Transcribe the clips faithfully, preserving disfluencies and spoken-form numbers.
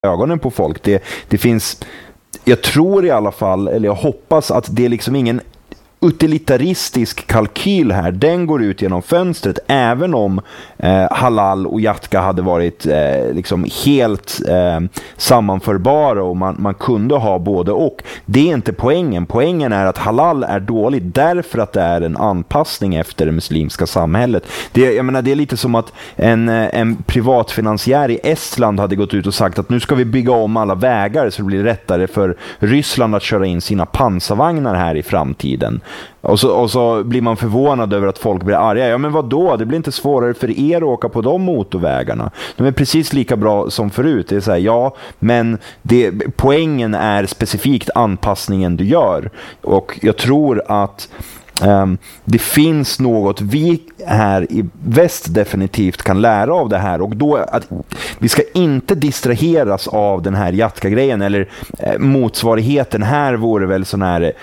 ögonen på folk. Det, det finns, jag tror i alla fall, eller jag hoppas att det är liksom ingen utilitaristisk kalkyl här. Den går ut genom fönstret, även om eh, halal och jatka hade varit eh, liksom helt eh, sammanförbara och man, man kunde ha både och. Det är inte poängen. Poängen är att halal är dåligt därför att det är en anpassning efter det muslimska samhället. Det, jag menar, det är lite som att en, en privatfinansiär i Estland hade gått ut och sagt att nu ska vi bygga om alla vägar så det blir lättare för Ryssland att köra in sina pansarvagnar här i framtiden. Och så, och så blir man förvånad över att folk blir arga. Ja, men vad då? Det blir inte svårare för er att åka på de motorvägarna. De är precis lika bra som förut. Det är så här, ja, men det, poängen är specifikt anpassningen du gör. Och jag tror att Um, det finns något vi här i väst definitivt kan lära av det här, och då att vi ska inte distraheras av den här jatka-grejen eller eh, motsvarigheten här vore väl sån här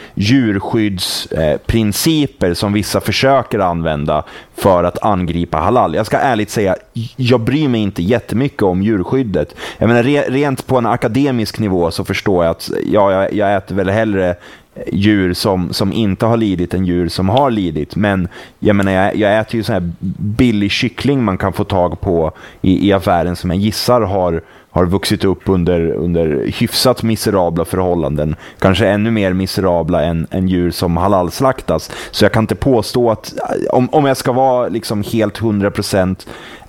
djurskyddsprinciper eh, som vissa försöker använda för att angripa halal. Jag ska ärligt säga, jag bryr mig inte jättemycket om djurskyddet. Jag menar, re, rent på en akademisk nivå så förstår jag att ja, jag, jag äter väl hellre djur som, som inte har lidit än djur som har lidit. Men jag menar, jag, jag äter ju sån här billig kyckling man kan få tag på i, i affären som jag gissar har, har vuxit upp under, under hyfsat miserabla förhållanden. Kanske ännu mer miserabla än, än djur som halalslaktas. Så jag kan inte påstå att om, om jag ska vara liksom helt hundra procent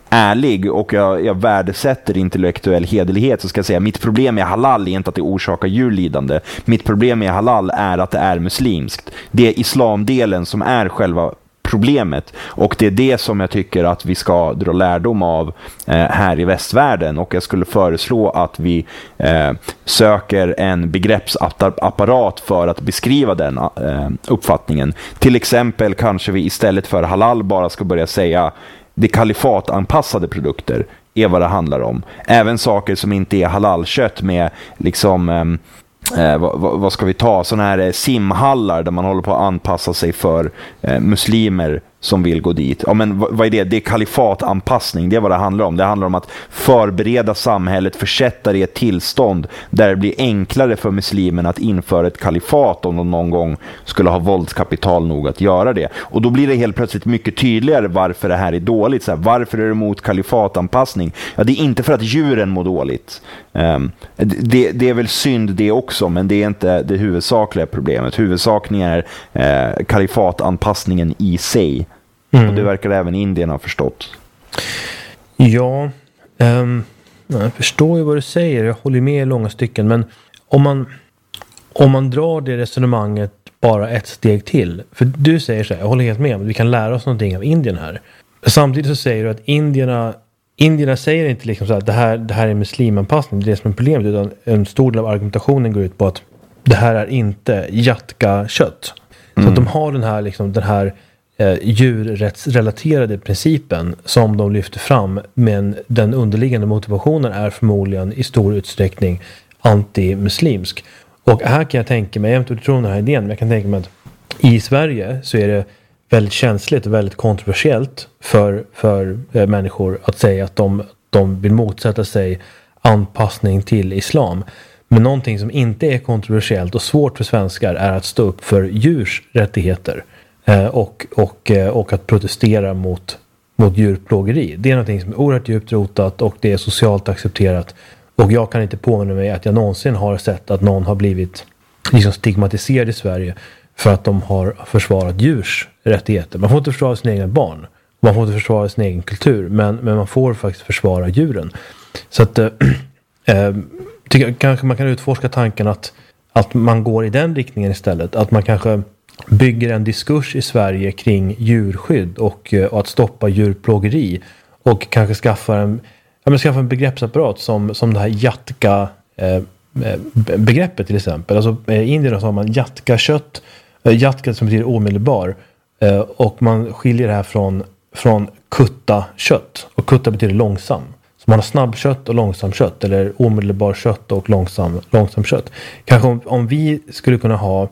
ärlig och jag, jag värdesätter intellektuell hederlighet, så ska jag säga mitt problem med halal är inte att det orsakar djurlidande. Mitt problem med halal är att det är muslimskt. Det är islamdelen som är själva problemet, och det är det som jag tycker att vi ska dra lärdom av eh, här i västvärlden, och jag skulle föreslå att vi eh, söker en begreppsapparat för att beskriva den eh, uppfattningen. Till exempel kanske vi istället för halal bara ska börja säga det kalifatanpassade produkter är vad det handlar om. Även saker som inte är halalkött med liksom eh, vad, vad ska vi ta? Sådana här simhallar där man håller på att anpassa sig för eh, muslimer som vill gå dit. Ja, men vad är det? Det är kalifatanpassning. Det är vad det handlar om. Det handlar om att förbereda samhället, försätta det i ett tillstånd där det blir enklare för muslimerna att införa ett kalifat om de någon gång skulle ha våldskapital nog att göra det. Och då blir det helt plötsligt mycket tydligare varför det här är dåligt. Så här, varför är det emot kalifatanpassning? Ja, det är inte för att djuren mår dåligt. Um, det, det är väl synd det också, men det är inte det huvudsakliga problemet. Huvudsakligen är eh, kalifatanpassningen i sig. Mm. Och det verkar även Indien ha förstått. Ja, um, jag förstår ju vad du säger. Jag håller med i långa stycken. Men om man, om man drar det resonemanget bara ett steg till. För du säger så här, jag håller helt med om att vi kan lära oss någonting av Indien här. Samtidigt så säger du att indierna, indierna säger inte liksom så här, det här, det här är muslimanpassning, det är det som är problemet. Utan en stor del av argumentationen går ut på att det här är inte jatka-kött. Så mm. att de har den här, liksom, den här eh, djurrättsrelaterade principen som de lyfter fram, men den underliggande motivationen är förmodligen i stor utsträckning anti-muslimsk. Och här kan jag tänka mig, jag vet inte tror den här idén, men jag kan tänka mig att i Sverige så är det väldigt känsligt och väldigt kontroversiellt för, för eh, människor att säga att de, de vill motsätta sig anpassning till islam. Men någonting som inte är kontroversiellt och svårt för svenskar är att stå upp för djurs rättigheter eh, och, och, eh, och att protestera mot, mot djurplågeri. Det är någonting som är oerhört djupt rotat och det är socialt accepterat. Och jag kan inte påminna mig att jag någonsin har sett att någon har blivit liksom stigmatiserad i Sverige för att de har försvarat djurs rättigheter. Man får inte försvara sina egna barn. Man får inte försvara sin egen kultur. Men, men man får faktiskt försvara djuren. Så att... Eh, eh, Tycker, kanske man kan utforska tanken att, att man går i den riktningen istället. Att man kanske bygger en diskurs i Sverige kring djurskydd och, och att stoppa djurplågeri. Och kanske skaffar en, ja, men skaffar en begreppsapparat som, som det här jatka eh, begreppet till exempel. Alltså i Indien så har man jatka-kött. Eh, jatka som betyder omedelbar. Eh, och man skiljer det här från, från kutta-kött. Och kutta betyder långsam. Man har snabbkött och långsam kött, eller omedelbar kött och långsam, långsam kött. Kanske om, om vi skulle kunna ha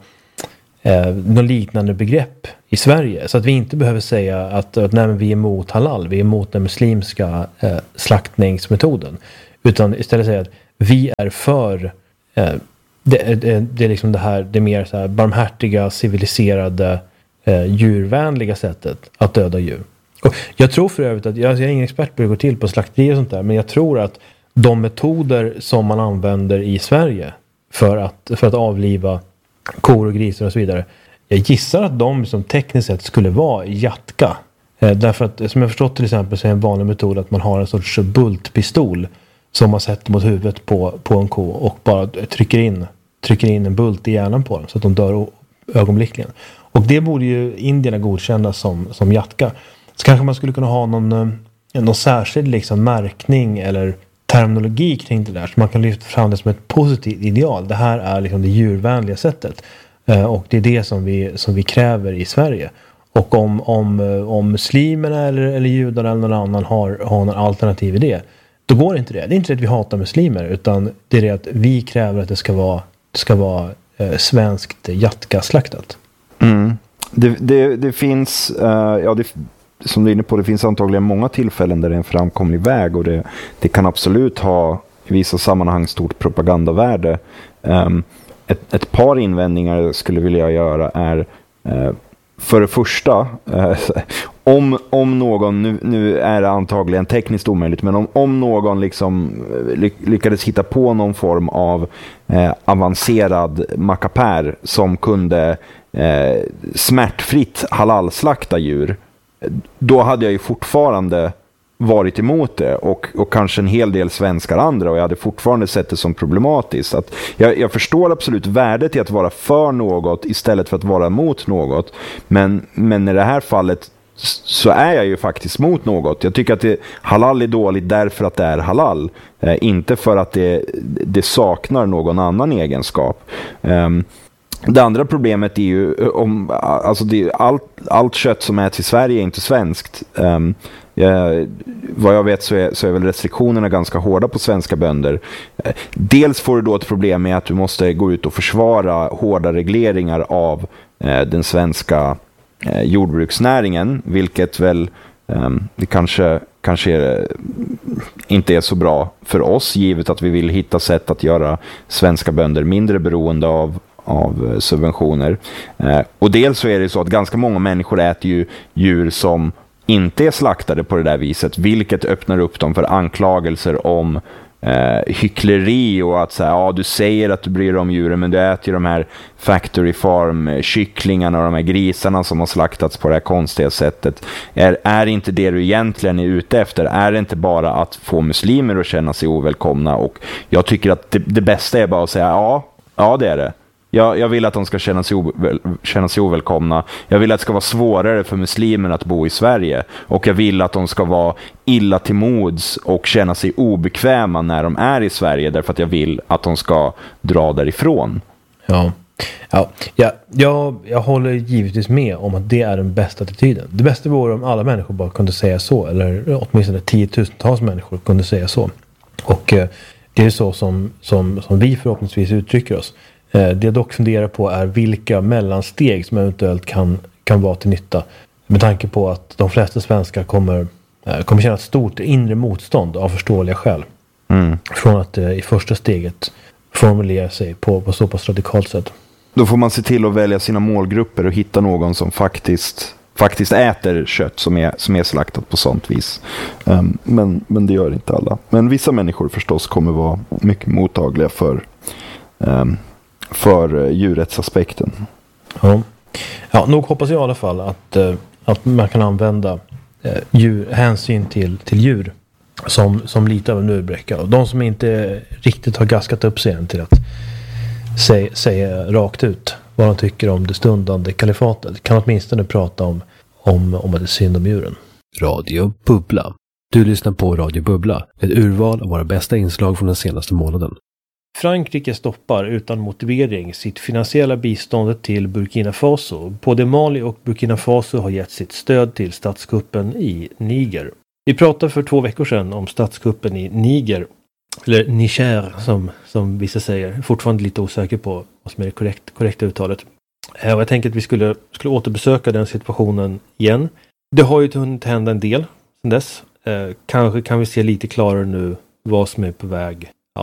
eh, något liknande begrepp i Sverige, så att vi inte behöver säga att, att nej, men vi är emot halal, vi är emot den muslimska eh, slaktningsmetoden, utan istället säga att vi är för eh, det, det, det är liksom det här, det mer så här barmhärtiga, civiliserade, eh, djurvänliga sättet att döda djur. Och jag tror för övrigt att, jag, jag är ingen expert på hur det går till på slakteri och sånt där, men jag tror att de metoder som man använder i Sverige för att, för att avliva kor och grisar och så vidare, jag gissar att de som tekniskt sett skulle vara jatka. Eh, därför att, som jag förstått till exempel, så är en vanlig metod att man har en sorts bultpistol som man sätter mot huvudet på, på en ko och bara trycker in, trycker in en bult i hjärnan på dem så att de dör ögonblickligen. Och det borde ju indierna godkänna som, som jatka. Så kanske man skulle kunna ha någon, någon särskild liksom märkning eller terminologi kring det där, så man kan lyfta fram det som ett positivt ideal. Det här är liksom det djurvänliga sättet. Eh, och det är det som vi, som vi kräver i Sverige. Och om, om, om muslimerna eller, eller judarna eller någon annan har, har någon alternativ i det, då går inte det. Det är inte det att vi hatar muslimer, utan det är det att vi kräver att det ska vara, det ska vara eh, svenskt jatka-slaktat. Mm. Det, det, det finns, uh, ja det som du är inne på, det finns antagligen många tillfällen där det är en framkomlig väg, och det, det kan absolut ha i vissa sammanhang stort propagandavärde. Um, ett, ett par invändningar skulle vilja göra är uh, för det första, uh, om, om någon, nu, nu är det antagligen tekniskt omöjligt, men om, om någon liksom ly, lyckades hitta på någon form av uh, avancerad mackapär som kunde uh, smärtfritt halalslakta djur, då hade jag ju fortfarande varit emot det, och, och kanske en hel del svenskar andra, och jag hade fortfarande sett det som problematiskt. Att jag, jag förstår absolut värdet i att vara för något istället för att vara emot något, men, men i det här fallet så är jag ju faktiskt mot något. Jag tycker att det, halal är dåligt därför att det är halal, eh, inte för att det, det saknar någon annan egenskap. Um, Det andra problemet är ju om, alltså det, allt, allt kött som äts i Sverige är inte svenskt. Um, jag, vad jag vet så är, så är väl restriktionerna ganska hårda på svenska bönder. Uh, dels får du då ett problem med att du måste gå ut och försvara hårda regleringar av uh, den svenska uh, jordbruksnäringen, vilket väl um, det kanske, kanske är, inte är så bra för oss, givet att vi vill hitta sätt att göra svenska bönder mindre beroende av av subventioner. Eh, och dels så är det så att ganska många människor äter ju djur som inte är slaktade på det där viset, vilket öppnar upp dem för anklagelser om eh, hyckleri och att säga, ja, du säger att du bryr dig om djuren, men du äter ju de här factory farm kycklingarna och de här grisarna som har slaktats på det här konstiga sättet. Är, är inte det du egentligen är ute efter? Är det inte bara att få muslimer att känna sig ovälkomna? Och jag tycker att det, det bästa är bara att säga, ja, ja det är det. Jag, jag vill att de ska känna sig, oväl, känna sig ovälkomna. Jag vill att det ska vara svårare för muslimer att bo i Sverige. Och jag vill att de ska vara illa till mods och känna sig obekväma när de är i Sverige. Därför att jag vill att de ska dra därifrån. Ja, ja, ja jag, jag håller givetvis med om att det är den bästa attityden. Det bästa vore om alla människor bara kunde säga så. Eller åtminstone tiotusentals människor kunde säga så. Och eh, det är så som, som, som vi förhoppningsvis uttrycker oss. Det jag dock funderar på är vilka mellansteg som eventuellt kan, kan vara till nytta. Med tanke på att de flesta svenskar kommer, kommer känna ett stort inre motstånd av förståeliga skäl. Mm. Från att i första steget formulera sig på, på så pass radikalt sätt. Då får man se till att välja sina målgrupper och hitta någon som faktiskt, faktiskt äter kött som är, som är slaktat på sånt vis. Um, men, men det gör inte alla. Men vissa människor förstås kommer vara mycket mottagliga för... Um, för djurrättsaspekten. Ja. Ja, nog hoppas jag i alla fall att, att man kan använda djur, hänsyn till, till djur som, som lite av en murbräcka. Och de som inte riktigt har gaskat upp sig än till att säga, säga rakt ut vad de tycker om det stundande kalifatet kan åtminstone prata om, om, om att det är synd om djuren. Radio Bubbla. Du lyssnar på Radio Bubbla, ett urval av våra bästa inslag från den senaste månaden. Frankrike stoppar utan motivering sitt finansiella bistånd till Burkina Faso. Både Mali och Burkina Faso har gett sitt stöd till statskuppen i Niger. Vi pratade för två veckor sedan om statskuppen i Niger, eller Niger som, som vissa säger. Fortfarande lite osäker på vad som är det korrekt, korrekta uttalet. Och jag tänker att vi skulle, skulle återbesöka den situationen igen. Det har ju hunnit hända en del sedan dess. Eh, kanske kan vi se lite klarare nu vad som är på väg att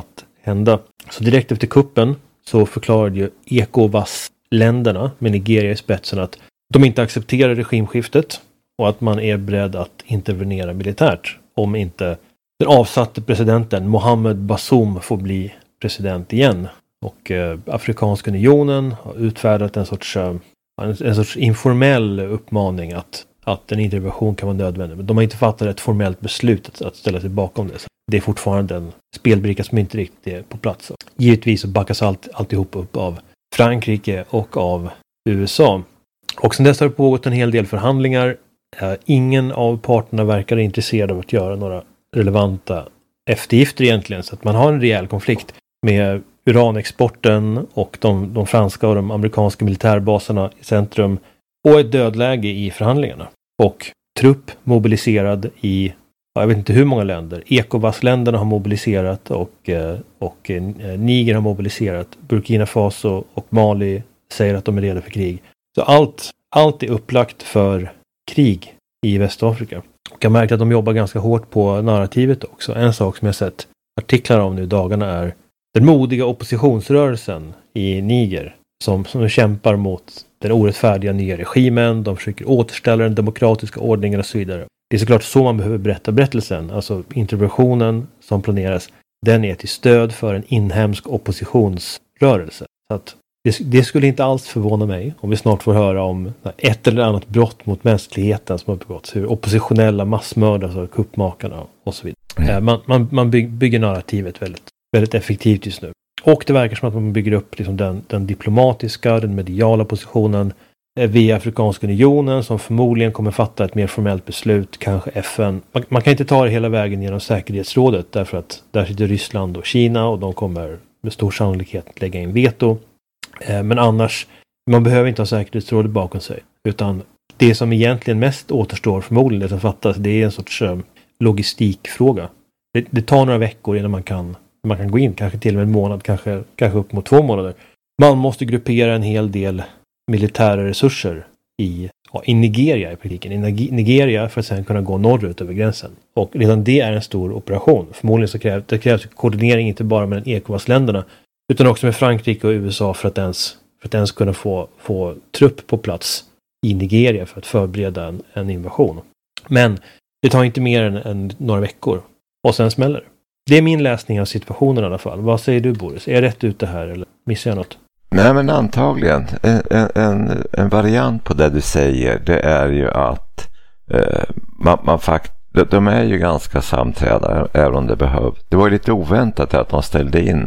hända. Så direkt efter kuppen så förklarade ju ECOWAS-länderna med Nigeria i spetsen att de inte accepterar regimskiftet och att man är beredd att intervenera militärt om inte den avsatte presidenten Mohamed Bazoum får bli president igen. Och eh, Afrikanska unionen har utfärdat en sorts, eh, en, en sorts informell uppmaning att, att en intervention kan vara nödvändig. Men de har inte fattat ett formellt beslut att, att ställa sig bakom det. Så det är fortfarande en spelbricka som inte riktigt är på plats. Givetvis så backas allt, alltihop upp av Frankrike och av U S A. Och sen dess har det pågått en hel del förhandlingar. Eh, ingen av parterna verkar intresserad av att göra några relevanta eftergifter egentligen. Så att man har en rejäl konflikt med uranexporten och de, de franska och de amerikanska militärbaserna i centrum och ett dödläge i förhandlingarna. Och trupp mobiliserad i, jag vet inte hur många länder. ECOWAS-länderna har mobiliserat och, och Niger har mobiliserat. Burkina Faso och Mali säger att de är redo för krig. Så allt, allt är upplagt för krig i Västafrika. Och jag märker att de jobbar ganska hårt på narrativet också. En sak som jag sett artiklar om nu i dagarna är den modiga oppositionsrörelsen i Niger som, som kämpar mot den orättfärdiga nya regimen. De försöker återställa den demokratiska ordningen och så vidare. Det är såklart så man behöver berätta berättelsen. Alltså interventionen som planeras, den är till stöd för en inhemsk oppositionsrörelse. Så att det, det skulle inte alls förvåna mig om vi snart får höra om ett eller annat brott mot mänskligheten som har begåtts. Hur oppositionella massmördas av kuppmakarna och så vidare. Mm. Man, man, man bygger narrativet väldigt, väldigt effektivt just nu. Och det verkar som att man bygger upp liksom den, den diplomatiska, den mediala positionen via Afrikanska unionen som förmodligen kommer fatta ett mer formellt beslut, kanske F N. Man, man kan inte ta det hela vägen genom säkerhetsrådet därför att där sitter Ryssland och Kina och de kommer med stor sannolikhet lägga in veto. Eh, men annars, man behöver inte ha säkerhetsrådet bakom sig. Utan det som egentligen mest återstår förmodligen, det som fattas, det är en sorts eh, logistikfråga. Det, det tar några veckor innan man kan, man kan gå in, kanske till och med en månad, kanske, kanske upp mot två månader. Man måste gruppera en hel del militära resurser i, ja, i Nigeria i praktiken. I Nigeria för att sedan kunna gå norrut över gränsen. Och redan det är en stor operation. Förmodligen så krävs det krävs koordinering inte bara med ECOWAS-länderna utan också med Frankrike och U S A för att ens, för att ens kunna få, få trupp på plats i Nigeria för att förbereda en, en invasion. Men det tar inte mer än, än några veckor och sen smäller det. Det är min läsning av situationen i alla fall. Vad säger du, Boris? Är jag rätt ute här eller missar jag något? Nej, men antagligen. En, en, en variant på det du säger, det är ju att eh, man, man fakt, de är ju ganska samträdare även om det behövs. Det var ju lite oväntat att de ställde in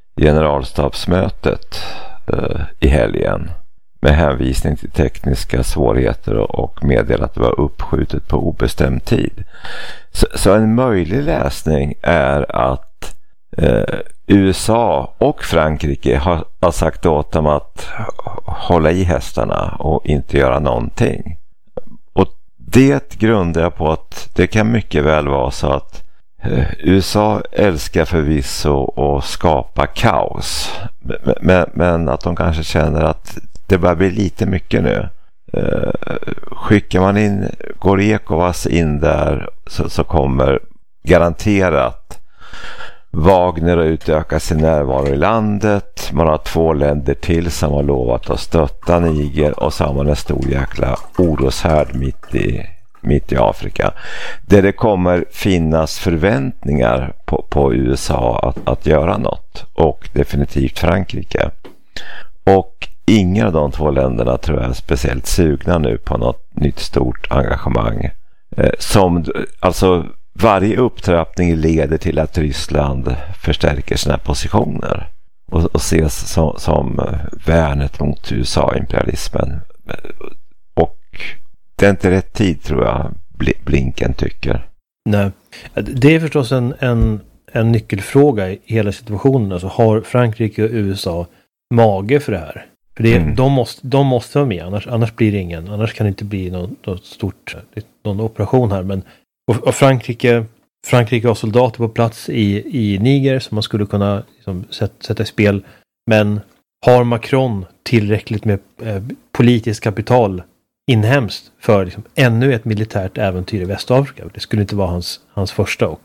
generalstabsmötet eh, i helgen med hänvisning till tekniska svårigheter och, och meddela att det var uppskjutet på obestämd tid. Så, så en möjlig läsning är att eh, U S A och Frankrike har, har sagt åt dem att hålla i hästarna och inte göra någonting. Och det grundar jag på att det kan mycket väl vara så att eh, U S A älskar förvisso att skapa kaos. Men, men, men att de kanske känner att det börjar bli lite mycket nu. Eh, skickar man in, går ECOWAS in där så, så kommer garanterat Wagner har utökat sin närvaro i landet. Man har två länder till som har lovat att stötta Niger och så har man en stor jäkla oroshärd mitt i, mitt i Afrika. Där det kommer finnas förväntningar på, på U S A att, att göra något och definitivt Frankrike. Och inga av de två länderna tror jag är speciellt sugna nu på något nytt stort engagemang. Eh, som alltså varje upptrappning leder till att Ryssland förstärker sina positioner och, och ses som, som värnet mot U S A-imperialismen. Och det är inte rätt tid tror jag Blinken tycker. Nej, det är förstås en, en, en nyckelfråga i hela situationen. Alltså, har Frankrike och U S A mage för det här? För det, mm. de, måste, de måste vara med, annars, annars blir det ingen. Annars kan det inte bli något, något stort, någon operation här. Men Och, och Frankrike, Frankrike har soldater på plats i, i Niger som man skulle kunna liksom, sätta, sätta i spel. Men har Macron tillräckligt med eh, politiskt kapital inhemskt för liksom, ännu ett militärt äventyr i Västafrika? Det skulle inte vara hans, hans första. Och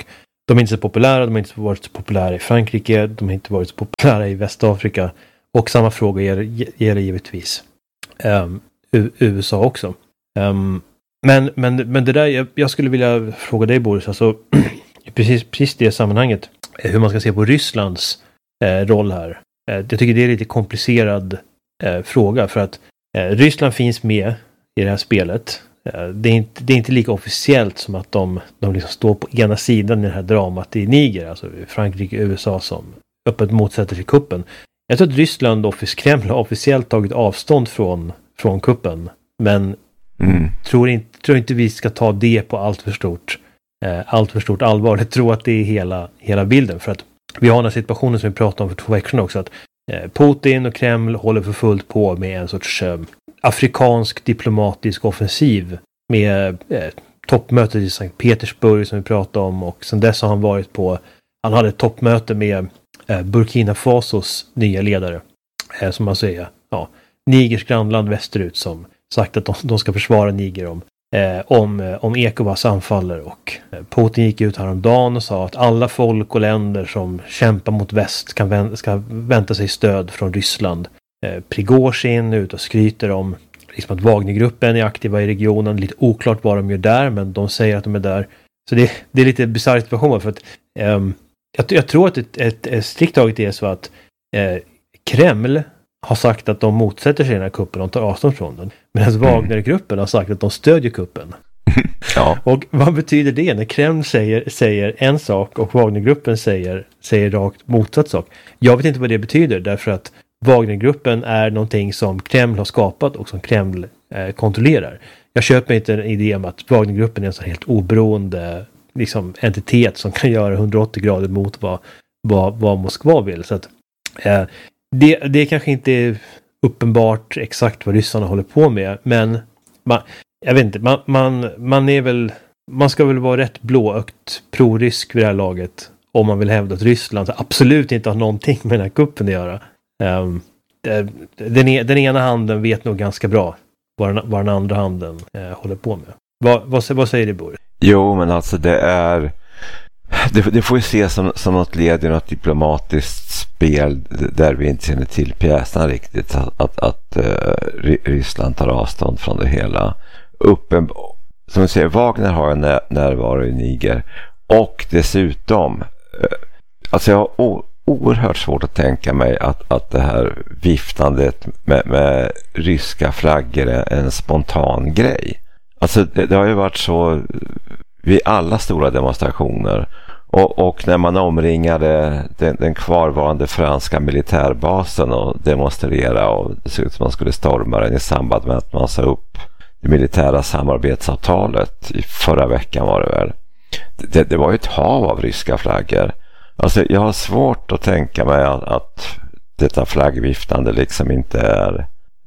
de är inte så populära, de har inte varit så populära i Frankrike, de har inte varit så populära i Västafrika. Och samma fråga gäller givetvis um, U- U S A också. Um, men, men, men det där, jag, jag skulle vilja fråga dig, Boris, alltså precis, precis det sammanhanget, hur man ska se på Rysslands eh, roll här. Eh, jag tycker det är lite komplicerad eh, fråga, för att eh, Ryssland finns med i det här spelet. Eh, det, är inte, det är inte lika officiellt som att de, de liksom står på ena sidan i det här dramat i Niger, alltså Frankrike och U S A som öppet motsätter sig kuppen. Jag tror att Ryssland och Kreml har officiellt tagit avstånd från, från kuppen, men mm. tror, inte, tror inte vi ska ta det på allt för stort eh, allt för stort allvar. Jag tror att det är hela, hela bilden, för att vi har den här situationen som vi pratade om för två veckor sedan också, att eh, Putin och Kreml håller för fullt på med en sorts eh, afrikansk diplomatisk offensiv med eh, toppmötet i Sankt Petersburg som vi pratade om, och sen dess har han varit på, han hade ett toppmöte med eh, Burkina Fasos nya ledare, eh, som alltså är ja, Nigers grannland västerut, som sagt att de, de ska försvara Niger om Eh, om, eh, om ECOWAS anfaller, och eh, Putin gick ut häromdagen och sa att alla folk och länder som kämpar mot väst kan vä- ska vänta sig stöd från Ryssland. Eh, Prigozhin ut och skryter om liksom att Wagnergruppen är aktiva i regionen, lite oklart vad de gör där, men de säger att de är där. Så det, det är lite bisarr situation, för att eh, jag, jag tror att ett, ett, ett strikt taget är så att eh, Kreml har sagt att de motsätter sig den här kuppen och tar avstånd från den. Medan mm. Wagnergruppen har sagt att de stödjer kuppen. Ja. Och vad betyder det när Kreml säger, säger en sak och Wagnergruppen säger, säger rakt motsatt sak? Jag vet inte vad det betyder, därför att Wagnergruppen är någonting som Kreml har skapat och som Kreml eh, kontrollerar. Jag köper inte en idé om att Wagnergruppen är en sån helt oberoende liksom, entitet som kan göra hundraåttio grader mot vad, vad, vad Moskva vill. Så att eh, Det, det är kanske inte är uppenbart exakt vad ryssarna håller på med, men man, jag vet inte, man, man, man är väl, man ska väl vara rätt blåögt pro-rysk vid det här laget om man vill hävda att Ryssland absolut inte har någonting med den här kuppen att göra. Um, den, den ena handen vet nog ganska bra vad den, vad den andra handen eh, håller på med. Vad, vad, vad säger du, Boris? Jo, men alltså det är Det, det får ju ses som, som något led i något diplomatiskt spel där vi inte känner till pjäsen riktigt, att, att, att uh, Ryssland tar avstånd från det hela. Uppen, som du säger, Wagner har en när, närvaro i Niger, och dessutom uh, alltså jag har o, oerhört svårt att tänka mig att, att det här viftandet med, med ryska flaggor är en spontan grej. Alltså det, det har ju varit så vid alla stora demonstrationer, och, och när man omringade den, den kvarvarande franska militärbasen och demonstrerade, och det såg ut som man skulle storma den i samband med att man sa upp det militära samarbetsavtalet i förra veckan var det väl. Det, det var ju ett hav av ryska flaggor. Alltså jag har svårt att tänka mig att, att detta flaggviftande liksom inte är,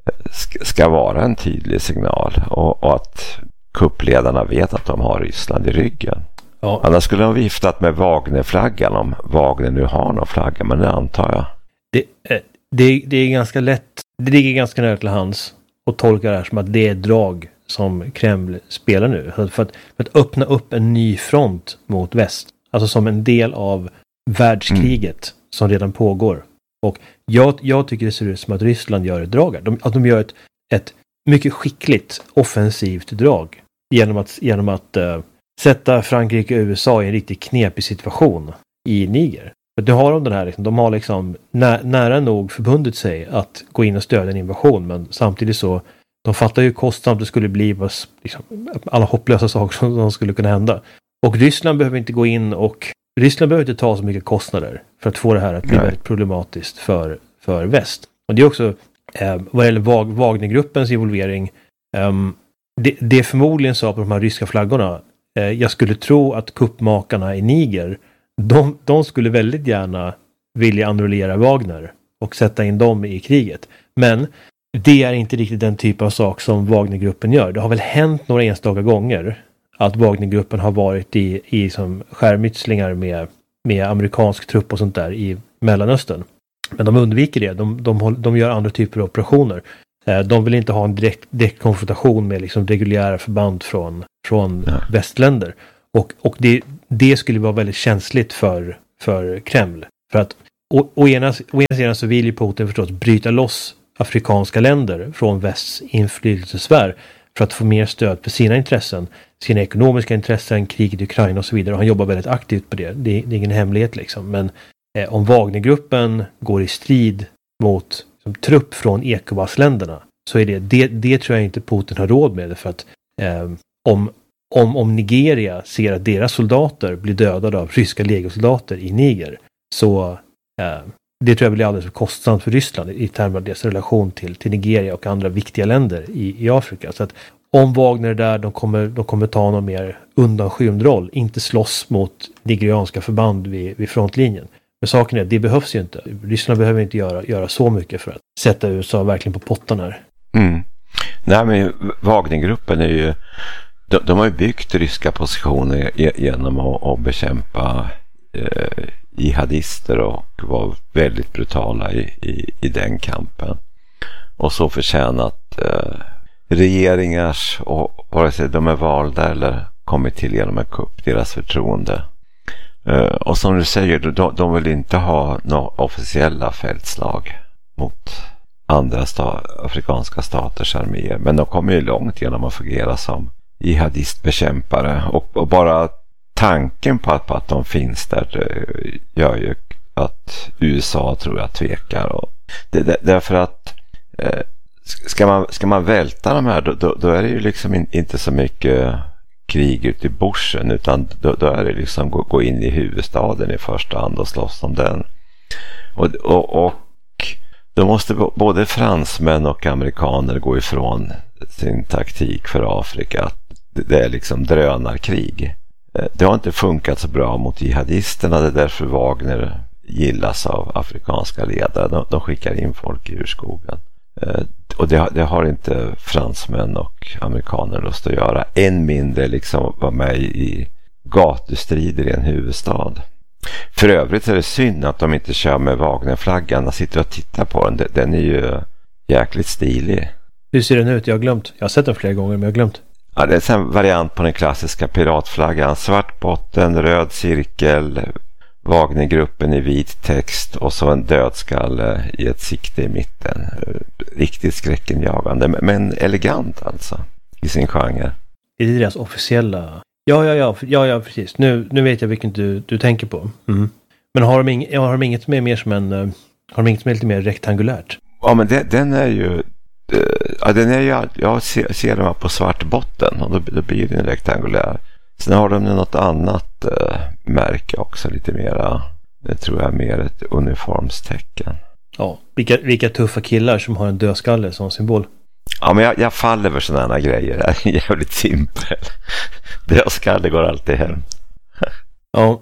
ska vara en tydlig signal, och, och att kuppledarna vet att de har Ryssland i ryggen. Ja. Annars skulle de viftat med Wagner-flaggan, om Wagner nu har någon flagga, men det antar jag. Det, det, det är ganska lätt, det ligger ganska nära till hands att tolka det här som att det är ett drag som Kreml spelar nu. För att, för att öppna upp en ny front mot väst. Alltså som en del av världskriget mm. som redan pågår. Och jag, jag tycker det ser ut som att Ryssland gör ett drag. De, att de gör ett, ett mycket skickligt offensivt drag genom att, genom att uh, sätta Frankrike och U S A i en riktigt knepig situation i Niger. För då har de den här, liksom, de har liksom nä, nära nog förbundit sig att gå in och stödja en invasion, men samtidigt så de fattar ju kostsamt det skulle bli liksom, alla hopplösa saker som, som skulle kunna hända. Och Ryssland behöver inte gå in och Ryssland behöver inte ta så mycket kostnader för att få det här att bli Nej. väldigt problematiskt för, för väst. Och det är också eh, vad gäller Wag, Wagnergruppens involvering eh, det, det är förmodligen så på de här ryska flaggorna. Eh, jag skulle tro att kuppmakarna i Niger de, de skulle väldigt gärna vilja annullera Wagner och sätta in dem i kriget. Men det är inte riktigt den typ av sak som Wagnergruppen gör. Det har väl hänt några enstaka gånger att Wagnergruppen har varit i, i som skärmytslingar med, med amerikansk trupp och sånt där i Mellanöstern. Men de undviker det. De, de, de gör andra typer av operationer. De vill inte ha en direkt, direkt konfrontation med liksom reguljära förband från, från ja. västländer. Och, och det, det skulle vara väldigt känsligt för, för Kreml. För att å, å, ena, å ena sidan så vill ju Putin förstås bryta loss afrikanska länder från västs inflytelsesfär för att få mer stöd för sina intressen, sina ekonomiska intressen, kriget i Ukraina och så vidare. Och han jobbar väldigt aktivt på det. Det, det är ingen hemlighet liksom. Men eh, om Wagnergruppen går i strid mot som, trupp från ECOWAS-länderna så är det, det, det tror jag inte Putin har råd med. För att eh, om, om, om Nigeria ser att deras soldater blir dödade av ryska legosoldater i Niger, så eh, det tror jag blir alldeles för kostsamt för Ryssland i termer av deras relation till, till Nigeria och andra viktiga länder i, i Afrika. Så att om Wagner är där, de kommer, de kommer ta någon mer undanskymd roll, inte slåss mot nigerianska förband vid, vid frontlinjen. Men saken är, det behövs ju inte. Ryssland behöver inte göra, göra så mycket för att sätta U S A verkligen på pottan här. Mm. Nej, men Wagnergruppen är ju, de, de har ju byggt ryska positioner genom att, att bekämpa eh, jihadister och var väldigt brutala i, i, i den kampen. Och så förtjänat eh, regeringars, och vare sig de är valda eller kommit till genom en kupp, deras förtroende. Uh, och som du säger, de, de vill inte ha några officiella fältslag mot andra sta- afrikanska staters arméer, men de kommer ju långt genom att fungera som jihadistbekämpare, och, och bara tanken på att, på att de finns där uh, gör ju att U S A, tror jag, tvekar. Och det, det, därför att uh, ska, man, ska man välta de här, då, då, då är det ju liksom in, inte så mycket krig ute i bushen, utan då, då är det liksom gå, gå in i huvudstaden i första hand och slåss om den. Och, och, och då måste både fransmän och amerikaner gå ifrån sin taktik för Afrika. Det är liksom drönarkrig. Det har inte funkat så bra mot jihadisterna, det är därför Wagner gillas av afrikanska ledare. De, de skickar in folk i urskogen. Och det, det har inte fransmän och amerikaner lust att göra. Än mindre liksom vara med i gatustrider i en huvudstad. För övrigt är det synd att de inte kör med Wagnerflaggan. Jag sitter och tittar på den. Den är ju jäkligt stilig. Hur ser den ut? Jag har glömt. Jag har sett den flera gånger, men jag har glömt. Ja, det är en variant på den klassiska piratflaggan. Svart botten, röd cirkel, Wagnergruppen i vit text och så en dödskalle i ett sikte i mitten. Riktigt skräckenjagande, men elegant alltså i sin genre. Är det deras officiella? Ja, ja, ja, ja, ja precis. Nu, nu vet jag vilken du, du tänker på. Mm. Men har de, ing, har de inget med mer som en, har de inget med lite mer rektangulärt? Ja, men det, den är ju, ja, den är ju, jag ser, ser dem på svart botten och då, då blir den rektangulär. Sen har de något annat uh, märke också, lite mera, det tror jag är mer ett uniformstecken. Ja, vilka, vilka tuffa killar som har en dödskalle som symbol. Ja, men jag, jag faller för sådana här grejer. Det är jävligt simpel. Dödskalle går alltid hem. Ja,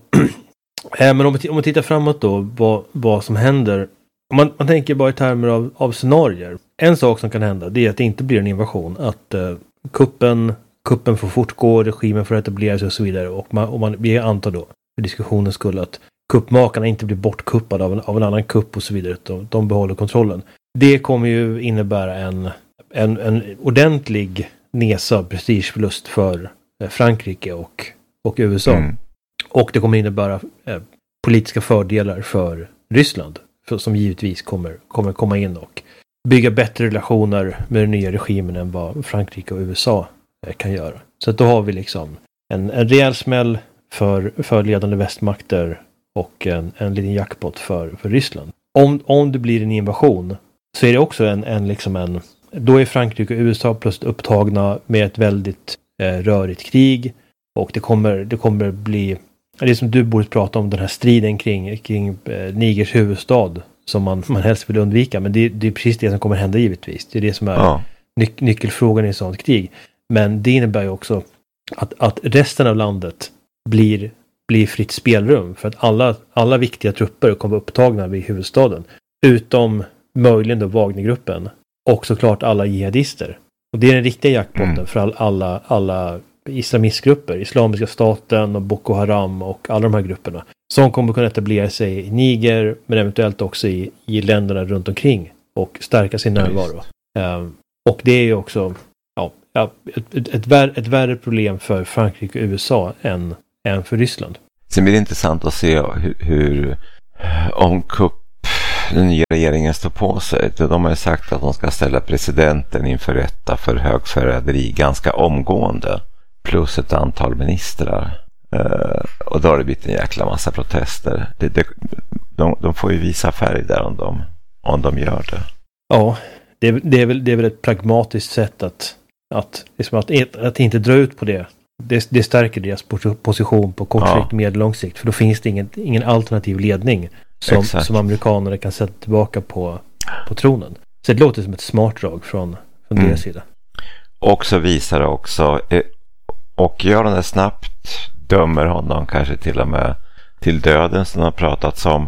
men om vi, om vi tittar framåt då, vad, vad som händer. Om man, man tänker bara i termer av, av scenarier. En sak som kan hända, det är att det inte blir en invasion. Att uh, kuppen... Kuppen får fortgå, regimen får etableras och så vidare. Och man, och man, vi antar då, för diskussionens skull, att kuppmakarna inte blir bortkuppade av en, av en annan kupp och så vidare. De, de behåller kontrollen. Det kommer ju innebära en, en, en ordentlig nesa prestigeförlust för Frankrike och, och U S A. Mm. Och det kommer innebära eh, politiska fördelar för Ryssland. För, som givetvis kommer, kommer komma in och bygga bättre relationer med den nya regimen än vad Frankrike och U S A kan göra. Så att då har vi liksom en, en rejäl smäll för, för ledande västmakter och en, en liten jackpot för, för Ryssland. Om, om det blir en invasion så är det också en, en, liksom en då är Frankrike och U S A plötsligt upptagna med ett väldigt eh, rörigt krig och det kommer, det kommer bli, det som du borde prata om, den här striden kring, kring eh, Nigers huvudstad som man, man helst vill undvika, men det, det är precis det som kommer hända givetvis. Det är det som är ja. ny, nyckelfrågan i ett sådant krig. Men det innebär ju också att, att resten av landet blir, blir fritt spelrum. För att alla, alla viktiga trupper kommer upptagna vid huvudstaden. Utom möjligen då Wagnergruppen. Och såklart alla jihadister. Och det är den riktiga jackpotten mm. för all, alla, alla islamistgrupper. Islamiska staten och Boko Haram och alla de här grupperna. Som kommer kunna etablera sig i Niger. Men eventuellt också i, i länderna runt omkring. Och stärka sin närvaro. Um, och det är ju också... Ja, ett, ett, ett, vär, ett värre problem för Frankrike och U S A än, än för Ryssland. Sen blir det intressant att se hur, hur om kupp den nya regeringen står på sig. De har ju sagt att de ska ställa presidenten inför rätta för högförräderi ganska omgående. Plus ett antal ministrar. Uh, och då har det blivit en jäkla massa protester. Det, det, de, de får ju visa färg där om de, om de gör det. Ja, det, det, är, väl, det är väl ett pragmatiskt sätt att, att, liksom att, att inte dra ut på det. Det, det stärker deras position på kort sikt, ja. Medellång sikt. För då finns det ingen, ingen alternativ ledning som, som amerikanerna kan sätta tillbaka på, på tronen. Så det låter som ett smart drag från, från mm. deras sida. Och så visar det också, och gör det snabbt, dömer honom kanske till och med till döden som har pratats om,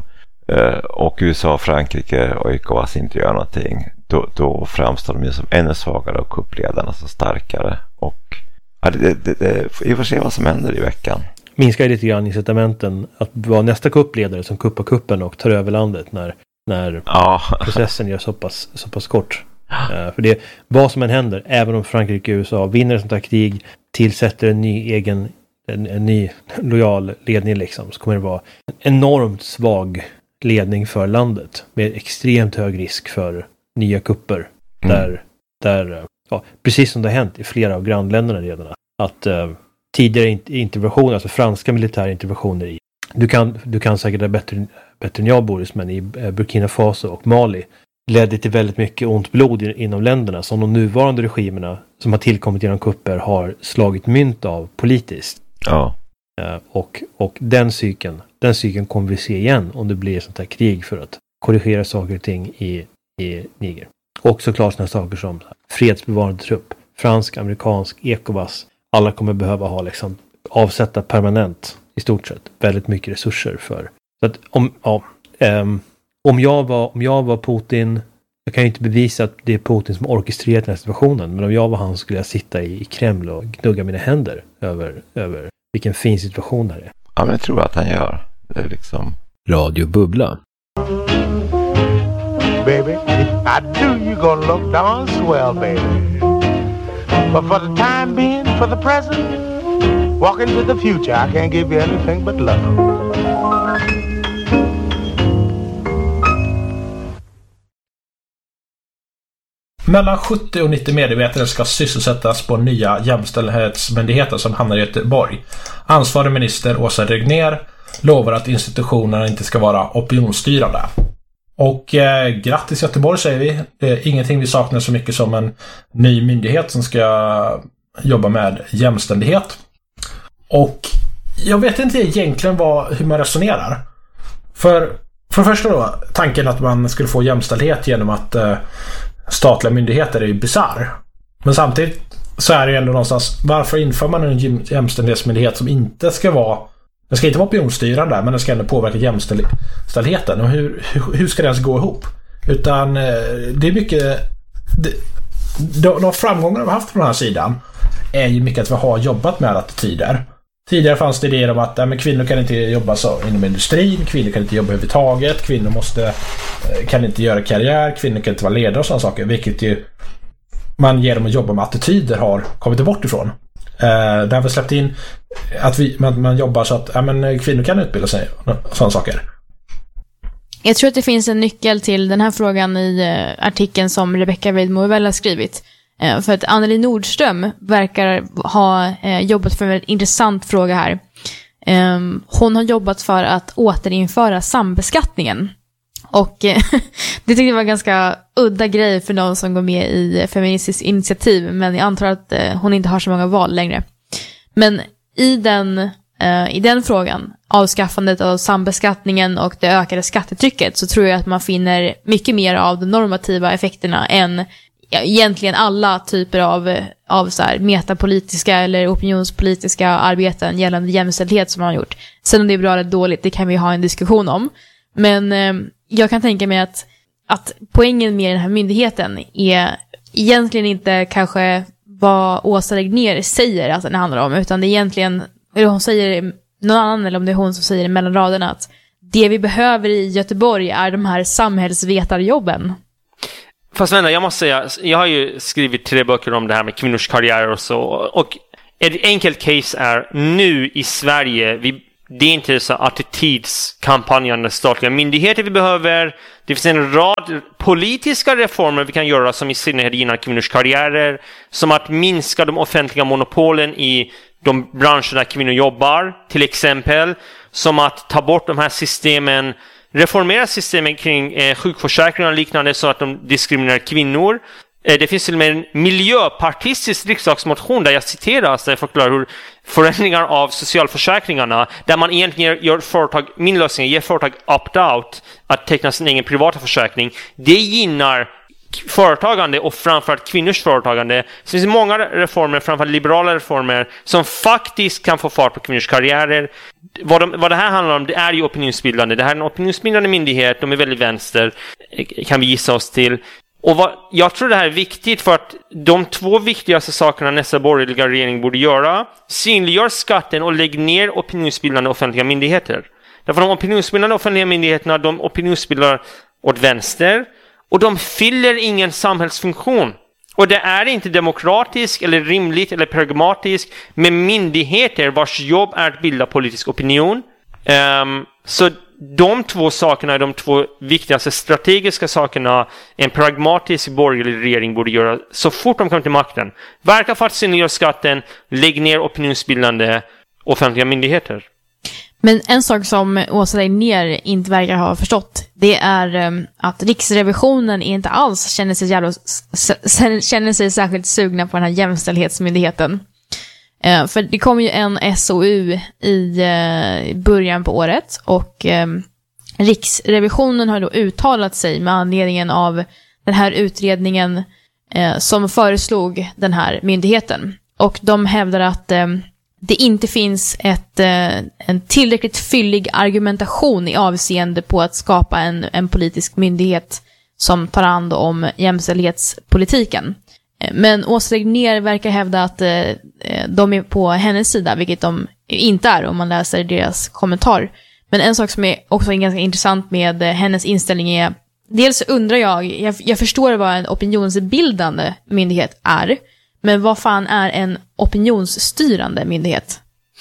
och U S A, Frankrike och ECOWAS inte gör någonting, då, då framstår de ju som ännu svagare och kuppledarna så starkare. Och ja, det, det, det, vi får se vad som händer i veckan. Minskar lite grann incitamenten att vara nästa kuppledare som kuppar kuppen och tar över landet när, när ja. processen gör så pass, så pass kort. Uh, för det, vad som än händer, även om Frankrike och U S A vinner ett sånt här krig, tillsätter en ny egen en, en ny lojal ledning liksom, så kommer det vara en enormt svag ledning för landet med extremt hög risk för nya kupper mm. där, där ja, precis som det har hänt i flera av grannländerna redan, att uh, tidigare interventioner, alltså franska militära interventioner i, du kan, du kan säkert det bättre, bättre än jag, Boris, men i Burkina Faso och Mali ledde till väldigt mycket ont blod inom länderna som de nuvarande regimerna som har tillkommit genom kupper har slagit mynt av politiskt. Ja. Uh, och, och den cykeln, den cykeln kommer vi se igen om det blir sånt här krig för att korrigera saker och ting i, i Niger. Och såklart sådana saker som fredsbevarande trupp, fransk, amerikansk, ECOWAS. Alla kommer behöva ha liksom avsätta permanent i stort sett väldigt mycket resurser för. Så att om, ja, um, om, jag var, om jag var Putin, jag kan ju inte bevisa att det är Putin som orkestrerat den här situationen, men om jag var han skulle jag sitta i, i Kreml och gnugga mina händer över, över vilken fin situation det här är. Ja, men jag tror att han gör. Det är liksom... Radio Bubbla. Baby, if I do, you gonna look darn swell, baby. But for the time being, for the present, walk into the future. I can't give you anything but love. Mellan sjuttio och nittio medarbetare ska sysselsättas på nya jämställdhetsmyndigheter som hamnar i Göteborg. Ansvarig minister Åsa Regnér lovar att institutionerna inte ska vara opinionsstyrande. Och eh, grattis Göteborg säger vi. Det är ingenting vi saknar så mycket som en ny myndighet som ska jobba med jämställdhet. Och jag vet inte egentligen vad, hur man resonerar. För, för det första då, tanken att man skulle få jämställdhet genom att eh, statliga myndigheter är ju bizarr. Men samtidigt så är det ju ändå någonstans, varför inför man en jämställdhetsmyndighet som inte ska vara, den ska inte vara opinionsstyrande, men den ska ändå påverka jämställdheten. Och hur, hur, hur ska det ens gå ihop? Utan det är mycket det, de, de framgångar vi har haft på den här sidan är ju mycket att vi har jobbat med attityder. Tidigare fanns det idéer om att ja, men kvinnor kan inte jobba så inom industrin, kvinnor kan inte jobba överhuvudtaget, kvinnor måste, kan inte göra karriär, kvinnor kan inte vara ledare och sådana saker, vilket ju man genom att jobba med attityder har kommit bort ifrån. Eh, där vi släppt in att vi, man, man jobbar så att ja, men kvinnor kan utbilda sig och sådana saker. Jag tror att det finns en nyckel till den här frågan i eh, artikeln som Rebecca Weidmoevel har skrivit. Eh, för att Anneli Nordström verkar ha eh, jobbat för en väldigt intressant fråga här. Eh, hon har jobbat för att återinföra sambeskattningen. Och eh, det tyckte jag var en ganska udda grej för någon som går med i Feministiskt initiativ. Men jag antar att eh, hon inte har så många val längre. Men i den, eh, i den frågan, avskaffandet av sambeskattningen och det ökade skattetrycket, så tror jag att man finner mycket mer av de normativa effekterna än ja, egentligen alla typer av, av så här metapolitiska eller opinionspolitiska arbeten gällande jämställdhet som man har gjort. Sen om det är bra eller dåligt, det kan vi ha en diskussion om. Men eh, jag kan tänka mig att, att poängen med den här myndigheten är egentligen inte kanske vad Åsa Regnér säger att den handlar om, utan det är egentligen, eller hon säger någon annan, eller om det är hon som säger mellan raderna, att det vi behöver i Göteborg är de här samhällsvetarjobben. Fast vänner, jag måste säga, jag har ju skrivit tre böcker om det här med kvinnors karriär och så, och ett enkelt case är nu i Sverige, vi, det är inte så attitydskampanjande statliga myndigheter vi behöver. Det finns en rad politiska reformer vi kan göra som i synnerhet gynnar kvinnors karriärer, som att minska de offentliga monopolen i de branscher där kvinnor jobbar, till exempel, som att ta bort de här systemen, reformera systemen kring eh, sjukförsäkringar och liknande så att de diskriminerar kvinnor. Eh, det finns till och med en miljöpartistisk riksdagsmotion där jag citerar, där jag förklarar hur förändringar av socialförsäkringarna, där man egentligen gör företag, min lösning är ger företag opt-out att teckna sin egen privata försäkring. Det gynnar företagande och framförallt kvinnors företagande. Så det finns många reformer, framförallt liberala reformer, som faktiskt kan få fart på kvinnors karriärer. Vad, de, vad det här handlar om, det är ju opinionsbildande. Det här är en opinionsbildande myndighet, de är väldigt vänster, kan vi gissa oss till. Och vad, jag tror det här är viktigt för att de två viktigaste sakerna nästa borgerliga regering borde göra: synliggör skatten och lägg ner opinionsbildande offentliga myndigheter. Därför de opinionsbildande offentliga myndigheterna, de opinionsbildar åt vänster och de fyller ingen samhällsfunktion. Och det är inte demokratiskt eller rimligt eller pragmatiskt med myndigheter vars jobb är att bilda politisk opinion. Um, så de två sakerna är de två viktigaste strategiska sakerna en pragmatisk borgerlig regering borde göra så fort de kommer till makten. Verka för att synliggöra skatten, lägg ner opinionsbildande offentliga myndigheter. Men en sak som Åsa Regnér inte verkar ha förstått, det är um, att Riksrevisionen inte alls känner sig, jävla, s- känner sig särskilt sugna på den här jämställdhetsmyndigheten. Uh, för det kom ju en S O U i uh, början på året och um, Riksrevisionen har då uttalat sig med anledningen av den här utredningen uh, som föreslog den här myndigheten. Och de hävdar att um, det inte finns ett, uh, en tillräckligt fyllig argumentation i avseende på att skapa en, en politisk myndighet som tar hand om jämställdhetspolitiken. Men Åsa Regnér verkar hävda att eh, de är på hennes sida, vilket de inte är om man läser deras kommentar. Men en sak som är också ganska intressant med hennes inställning är, dels undrar jag, jag, jag förstår vad en opinionsbildande myndighet är, men vad fan är en opinionsstyrande myndighet?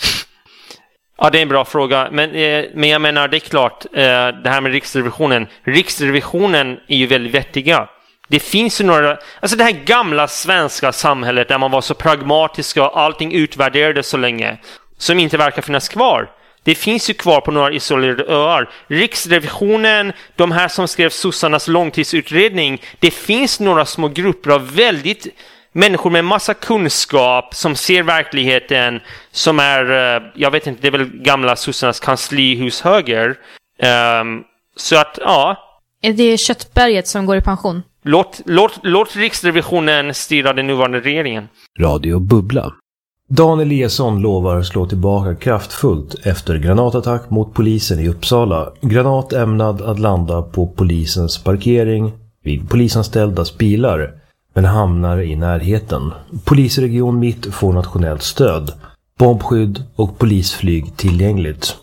Ja, det är en bra fråga. Men, eh, men jag menar, det är klart, eh, det här med Riksrevisionen. Riksrevisionen är ju väldigt vettiga. Det finns ju några, alltså det här gamla svenska samhället där man var så pragmatiska och allting utvärderades så länge, som inte verkar finnas kvar. Det finns ju kvar på några isolerade öar. Riksrevisionen, de här som skrev sossarnas långtidsutredning, det finns några små grupper av väldigt människor med massa kunskap som ser verkligheten, som är, jag vet inte, det är väl gamla sossarnas kanslihushöger. Um, så att, ja. Är det Köttberget som går i pension? Låt, låt, låt Riksrevisionen styra den nuvarande regeringen. Radio Bubbla. Dan Eliasson lovar slå tillbaka kraftfullt efter granatattack mot polisen i Uppsala. Granat ämnad att landa på polisens parkering vid polisanställdas bilar, men hamnar i närheten. Polisregion Mitt får nationellt stöd. Bombskydd och polisflyg tillgängligt.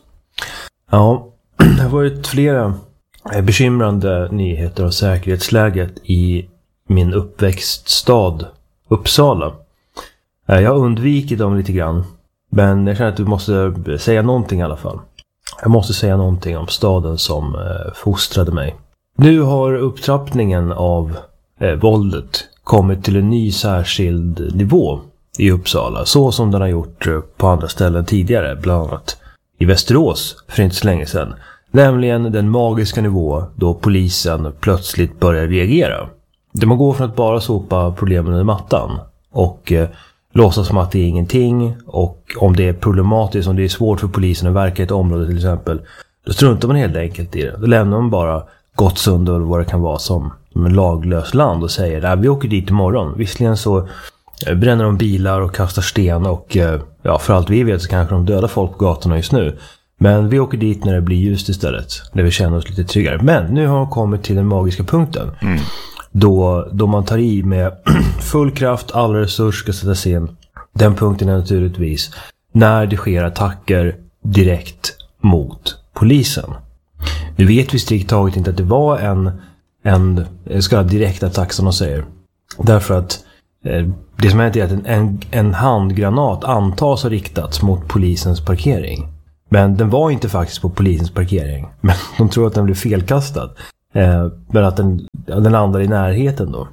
Ja, det har varit flera bekymrande nyheter av säkerhetsläget i min uppväxtstad Uppsala. Jag har undvikit dem lite grann, men jag känner att du måste säga någonting i alla fall. Jag måste säga någonting om staden som eh, fostrade mig. Nu har upptrappningen av eh, våldet kommit till en ny särskild nivå i Uppsala, så som den har gjort på andra ställen tidigare, bland annat i Västerås för inte så länge sedan. Nämligen den magiska nivå då polisen plötsligt börjar reagera. Där man går från att bara sopa problemen under mattan och eh, låtsas som att det är ingenting, och om det är problematiskt, om det är svårt för polisen att verka i ett område till exempel, då struntar man helt enkelt i det. Då lämnar man bara Gottsund och vad det kan vara som, som en laglös land och säger att vi åker dit imorgon. Visserligen så eh, bränner de bilar och kastar sten och eh, ja, för allt vi vet så kanske de dödar folk på gatorna just nu. Men vi åker dit när det blir ljust istället, när vi känner oss lite tryggare. Men nu har de kommit till den magiska punkten. Mm. Då, då man tar i med full kraft, alla resurser ska sättas in. Den punkten är naturligtvis när det sker attacker direkt mot polisen. Nu vet vi strikt taget inte att det var en, en ska direkt attack som de säger. Därför att det som hänt är att en, en, en handgranat antas ha riktats mot polisens parkering. Men den var inte faktiskt på polisens parkering. Men de tror att den blev felkastad. Eh, men att den, den landar i närheten då.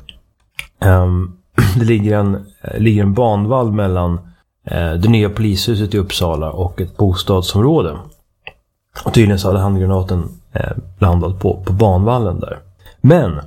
Eh, det ligger en, ligger en banvall mellan eh, det nya polishuset i Uppsala och ett bostadsområde. Och tydligen så hade handgranaten eh, landat på, på banvallen där. Men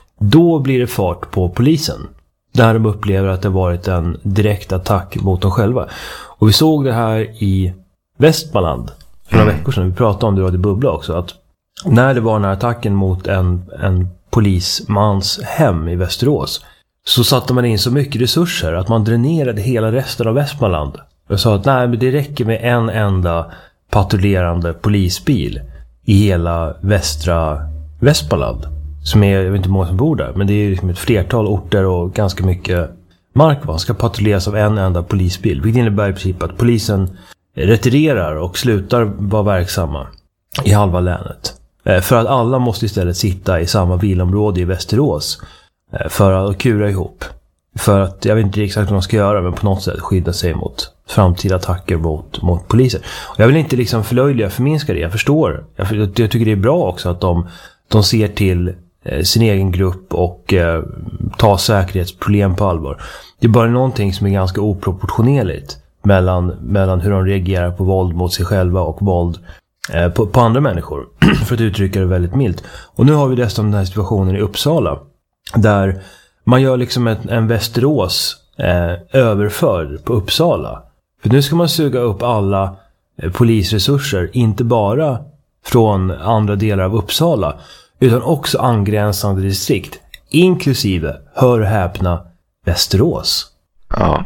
då blir det fart på polisen. Där de upplever att det varit en direkt attack mot dem själva. Och vi såg det här i Västmanland för några veckor sedan. Vi pratade om det i Bubbla också. Att när det var den här attacken mot en, en polismans hem i Västerås, så satte man in så mycket resurser att man dränerade hela resten av Västmanland. Och sa att nej, men det räcker med en enda patrullerande polisbil i hela västra Västmanland. Som är, jag vet inte hur många som bor där, men det är liksom ett flertal orter och ganska mycket mark va, ska patrulleras av en enda polisbil. Vilket innebär i princip att polisen retirerar och slutar vara verksamma i halva länet. För att alla måste istället sitta i samma bilområde i Västerås för att kura ihop. För att, jag vet inte exakt vad de ska göra, men på något sätt skydda sig mot framtida attacker mot, mot poliser. Och jag vill inte liksom förlöjliga, förminska det. Jag förstår. Jag, jag tycker det är bra också att de, de ser till eh, sin egen grupp och eh, tar säkerhetsproblem på allvar. Det är bara någonting som är ganska oproportionerligt mellan, mellan hur de reagerar på våld mot sig själva och våld eh, på, på andra människor. För att uttrycka det väldigt milt. Och nu har vi dessutom den här situationen i Uppsala. Där man gör liksom en, en Västerås eh, överförd på Uppsala. För nu ska man suga upp alla eh, polisresurser. Inte bara från andra delar av Uppsala. Utan också angränsande distrikt. Inklusive, hör och häpna, Västerås. Ja,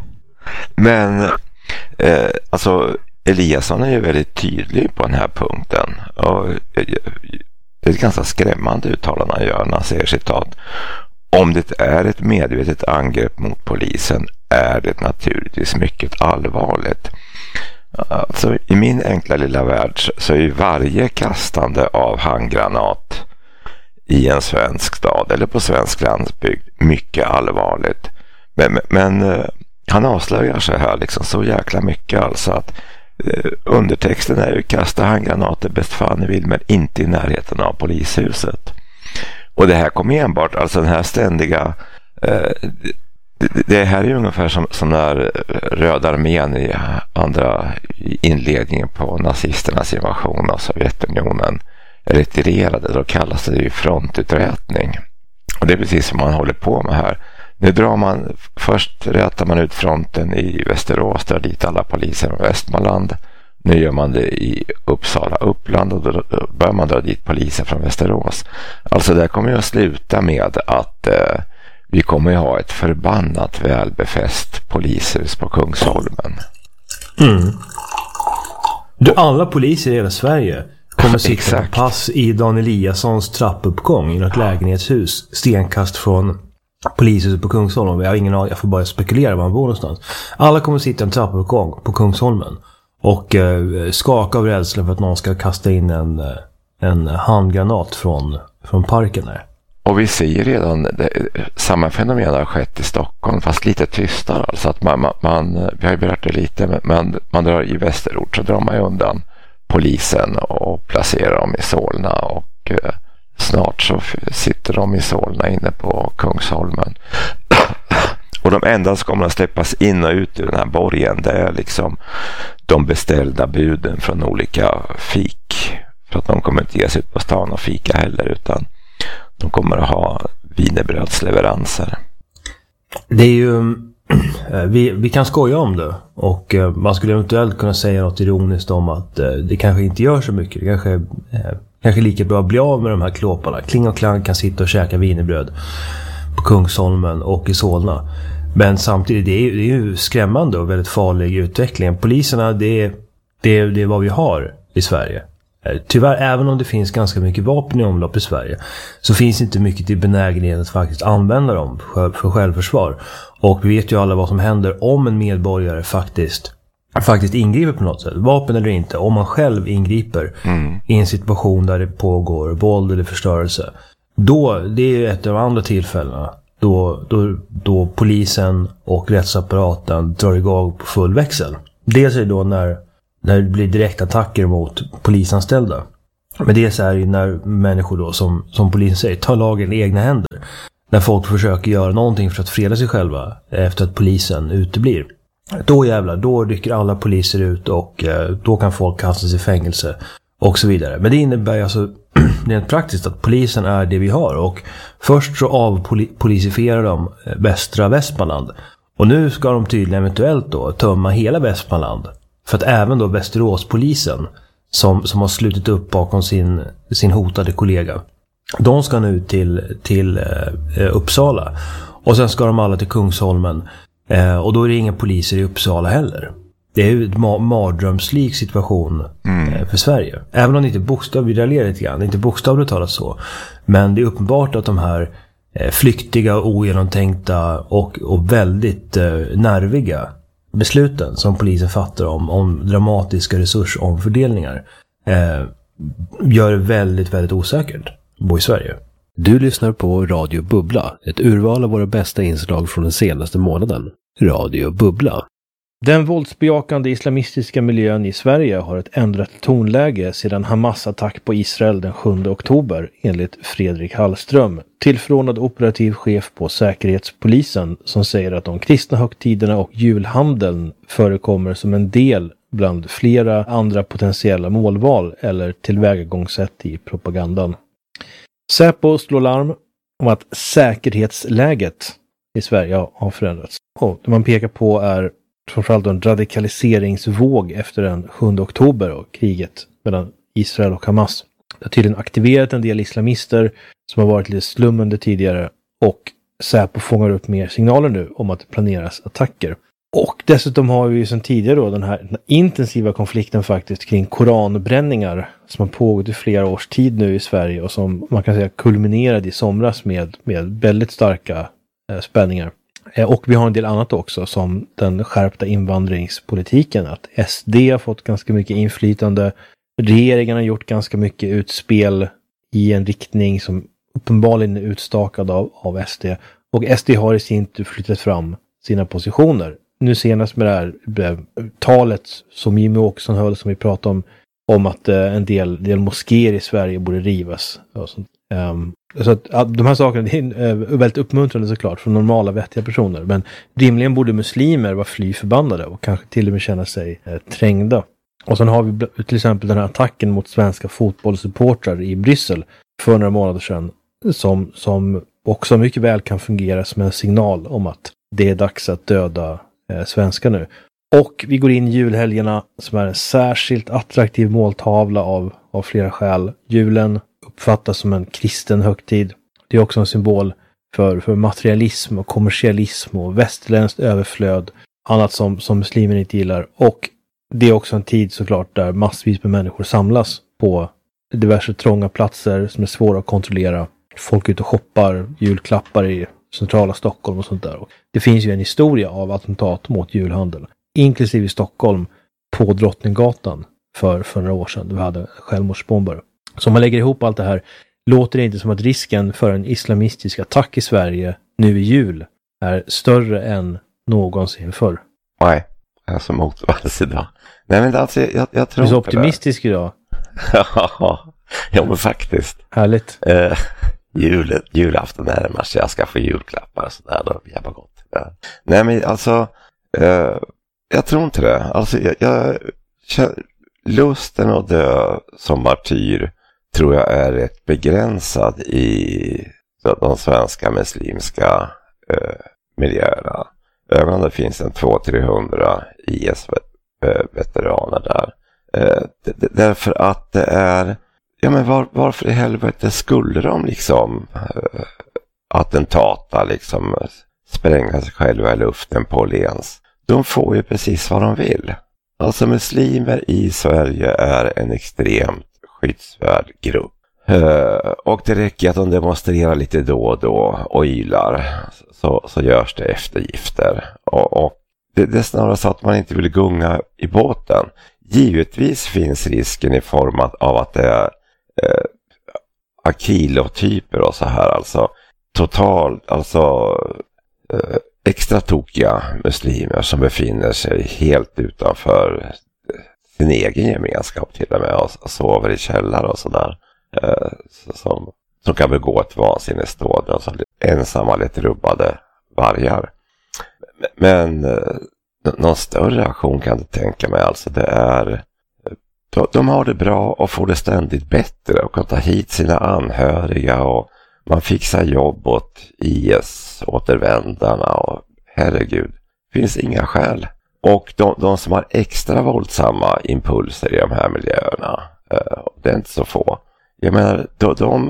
men eh, alltså Eliasson är ju väldigt tydlig på den här punkten. Och det är ett ganska skrämmande uttalande han gör när han säger citat: om det är ett medvetet angrepp mot polisen är det naturligtvis mycket allvarligt. Alltså, i min enkla lilla värld så är ju varje kastande av handgranat i en svensk stad eller på svensk landsbygd mycket allvarligt. Men, men, men han avslöjar sig här liksom så jäkla mycket alltså att eh, undertexten är ju kasta handgranater bäst fan ni vill, men inte i närheten av polishuset. Och det här kommer enbart, alltså den här ständiga eh, det, det här är ju ungefär som, som när Röda armén i andra inledningen på nazisternas invasion av Sovjetunionen retirerade. Då kallas det ju frontuträtning. Och det är precis som man håller på med här. Nu drar man, först rätar man ut fronten i Västerås, där dit alla poliser från Västmanland. Nu gör man det i Uppsala, Uppland, och då börjar man dra dit poliser från Västerås. Alltså det kommer ju att sluta med att eh, vi kommer att ha ett förbannat välbefäst polishus på Kungsholmen. Mm. Du, alla poliser i hela Sverige kommer sitta på pass i Dan Eliassons trappuppgång i något lägenhetshus stenkast från polishuset på Kungsholmen. Jag har ingen aning, jag får bara spekulera var han bor någonstans. Alla kommer sitta i en trappuppgång på Kungsholmen och eh, skaka av rädsla för att någon ska kasta in en, en handgranat från, från parken där. Och vi ser redan det, samma fenomen har skett i Stockholm, fast lite tystare. Alltså att man, man, man vi har ju berört det lite, men man drar i Västerort så drar man ju undan polisen och placerar dem i Solna, och eh, snart så sitter de i Solna inne på Kungsholmen. Och de enda som kommer att släppas in och ut ur den här borgen, det är liksom de beställda buden från olika fik. För att de kommer inte ge sig ut på stan och fika heller, utan de kommer att ha wienerbrödsleveranser. Det är ju vi, vi kan skoja om det, och man skulle eventuellt kunna säga något ironiskt om att det kanske inte gör så mycket. Det kanske kanske lika bra att bli av med de här klåparna. Kling och Klang kan sitta och käka wienerbröd på Kungsholmen och i Solna. Men samtidigt, det är, det är ju skrämmande och väldigt farlig utveckling. Poliserna, det är, det, är, det är vad vi har i Sverige. Tyvärr, även om det finns ganska mycket vapen i omlopp i Sverige, så finns inte mycket till benägenhet att faktiskt använda dem för, för självförsvar. Och vi vet ju alla vad som händer om en medborgare faktiskt, faktiskt ingriper på något sätt. Vapen eller inte, om man själv ingriper mm. i en situation där det pågår våld eller förstörelse. Då, det är ett av de andra tillfällena då, då, då polisen och rättsapparaten drar igång på full växel. Dels är det då när, när det blir direktattacker mot polisanställda. Men dels är det när människor då, som, som polisen säger, tar lagen i egna händer. När folk försöker göra någonting för att freda sig själva efter att polisen uteblir. Då jävlar, då rycker alla poliser ut och eh, då kan folk kastas i fängelse och så vidare. Men det innebär alltså rent praktiskt att polisen är det vi har. Och först så avpolisifierar de västra Västmanland. Och nu ska de tydligen eventuellt då tömma hela Västmanland. För att även då Västeråspolisen som, som har slutit upp bakom sin, sin hotade kollega. De ska nu till, till eh, Uppsala. Och sen ska de alla till Kungsholmen. Eh, och då är det inga poliser i Uppsala heller. Det är ju en ma- mardrömslik situation mm. eh, för Sverige. Även om det inte bokstavligt raljerar lite grann. Det är inte bokstavligt talat så. Men det är uppenbart att de här eh, flyktiga, ogenomtänkta och, och väldigt eh, nerviga besluten som polisen fattar om, om dramatiska resursomfördelningar eh, gör det väldigt, väldigt osäkert att bo i Sverige. Du lyssnar på Radio Bubbla, ett urval av våra bästa inslag från den senaste månaden. Radio Bubbla. Den våldsbejakande islamistiska miljön i Sverige har ett ändrat tonläge sedan Hamas attack på Israel den sjunde oktober, enligt Fredrik Hallström, tillförordnad operativ chef på Säkerhetspolisen, som säger att de kristna högtiderna och julhandeln förekommer som en del bland flera andra potentiella målval eller tillvägagångssätt i propagandan. Säpo slår larm om att säkerhetsläget i Sverige har förändrats. Och det man pekar på är framförallt en radikaliseringsvåg efter den sjunde oktober och kriget mellan Israel och Hamas. Det har tydligen aktiverat en del islamister som har varit lite slummande tidigare, och Säpo fångar upp mer signaler nu om att det planeras attacker. Och dessutom har vi ju sedan tidigare då den här, den här intensiva konflikten faktiskt kring koranbränningar som har pågått i flera års tid nu i Sverige och som man kan säga kulminerade i somras med, med väldigt starka eh, spänningar. Eh, och vi har en del annat också, som den skärpta invandringspolitiken, att S D har fått ganska mycket inflytande. Regeringen har gjort ganska mycket utspel i en riktning som uppenbarligen är utstakad av, av S D. Och S D har i sin tur flyttat fram sina positioner. Nu senast med det här talet som Jimmy Åkesson höll, som vi pratade om, om att eh, en del, del moskéer i Sverige borde rivas. Och sånt. Um, så att, att de här sakerna är uh, väldigt uppmuntrande såklart för normala vettiga personer. Men rimligen borde muslimer vara fly förbannade och kanske till och med känna sig uh, trängda. Och sen har vi till exempel den här attacken mot svenska fotbollssupportrar i Bryssel för några månader sedan, som, som också mycket väl kan fungera som en signal om att det är dags att döda eh, svenskar nu. Och vi går in i julhelgerna som är en särskilt attraktiv måltavla av, av flera skäl. Julen uppfattas som en kristen högtid. Det är också en symbol för, för materialism och kommersialism och västerländskt överflöd. Annat som, som muslimer inte gillar. Och det är också en tid såklart där massvis med människor samlas på diverse trånga platser som är svåra att kontrollera. Folk ute och shoppar julklappar i centrala Stockholm och sånt där. Och det finns ju en historia av attentat mot julhandel, inklusive i Stockholm på Drottninggatan för, för några år sedan. Vi hade självmordsbombare. Så om man lägger ihop allt det här, låter det inte som att risken för en islamistisk attack i Sverige nu i jul är större än någonsin förr. Nej, jag är så motvalls idag. Nej, men alltså, jag, jag tror du är så optimistisk det. Idag. Ja, men faktiskt. Härligt. Uh, jul, julafton närmar sig, jag ska få julklappar och sådär, då blir jag bara gott. Ja. Nej, men alltså, uh, jag tror inte det. Alltså, jag, jag lusten att dö som martyr tror jag är rätt begränsad i de svenska muslimska uh, miljöerna. Även om det finns en två till trehundra I S-veteraner där. Uh, d- d- därför att det är, ja men var, varför i helvete skulle de liksom uh, attentata, liksom spränga sig själva i luften på Åhléns? De får ju precis vad de vill. Alltså muslimer i Sverige är en extremt skyddsvärd grupp. Uh, och det räcker att de demonstrerar lite då och då och ylar, så, så görs det eftergifter. Och, och det, det är snarare så att man inte vill gunga i båten. Givetvis finns risken i form av att det är eh, akilotyper och så här, alltså totalt, alltså eh, extra tokiga muslimer som befinner sig helt utanför sin egen gemenskap till och med och, och sover i källare och sådär. Eh, så, som, som kan begå ett vansinnesdåd, alltså ensamma lite rubbade vargar. Men eh, någon större aktion kan jag tänka mig. Alltså det är, de, de har det bra och får det ständigt bättre och kan ta hit sina anhöriga och man fixar jobb åt I S-återvändarna och herregud, finns inga skäl. Och de, de som har extra våldsamma impulser i de här miljöerna, eh, det är inte så få. Jag menar, då, de,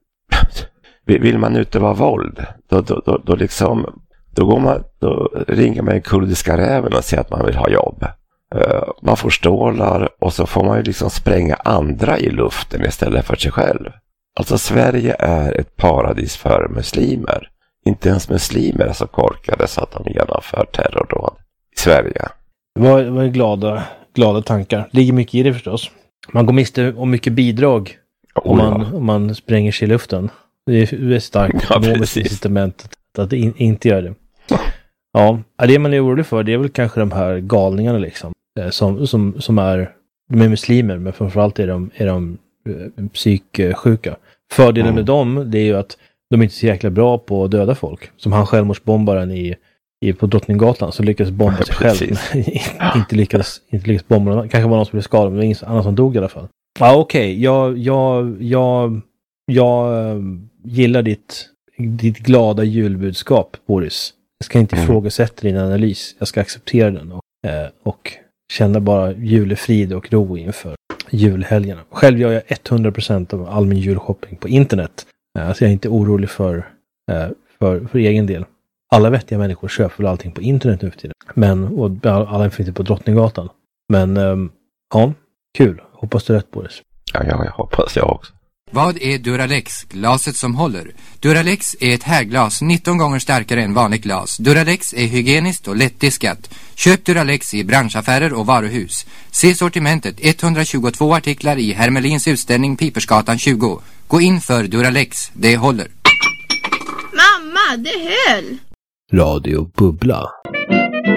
vill man utöva våld, då, då, då, då liksom Då, går man, då ringer man den kurdiska räven och säger att man vill ha jobb. Uh, man får stålar och så får man ju liksom spränga andra i luften istället för sig själv. Alltså Sverige är ett paradis för muslimer. Inte ens muslimer är så korkade så att de genomför terrordåd i Sverige. Det var, det var glada, glada tankar. Det ligger mycket i det förstås. Man går miste om mycket bidrag oh, om, man, ja. om man spränger sig i luften. Det är, det är starkt ja, ekonomiskt incitament att in, inte göra det. Ja, det man är orolig för det är väl kanske de här galningarna liksom. Som, som, som är, de är muslimer men framförallt är de, är de uh, psyksjuka. Fördelen mm. med dem det är ju att de är inte så jäkla bra på att döda folk. Som han självmordsbombaren i, i, på Drottninggatan som lyckades bomba sig själv. inte, lyckades, inte lyckades bomba någon. Kanske var någon som blev skadad men det var ingen annan som dog i alla fall. Ja okej, okay. jag, jag, jag, jag uh, gillar ditt ditt glada julbudskap, Boris. Jag ska inte ifrågasätta din analys. Jag ska acceptera den och, eh, och känna bara julefrid och ro inför julhelgerna. Själv gör jag hundra procent av all min julshopping på internet. Eh, så jag är inte orolig för, eh, för, för egen del. Alla vettiga människor köper väl allting på internet nu för tiden. Men, och alla finns inte på Drottninggatan. Men, eh, ja, kul. Hoppas du är rätt, Boris. Ja, ja, jag hoppas jag också. Vad är Duralex, glaset som håller? Duralex är ett härglas nitton gånger starkare än vanligt glas. Duralex är hygieniskt och lättdiskat. Köp Duralex i branschaffärer och varuhus. Se sortimentet etthundratjugotvå artiklar i Hermelins utställning Pipersgatan tjugo. Gå in för Duralex, det håller. Mamma, det höll! Radio Bubbla.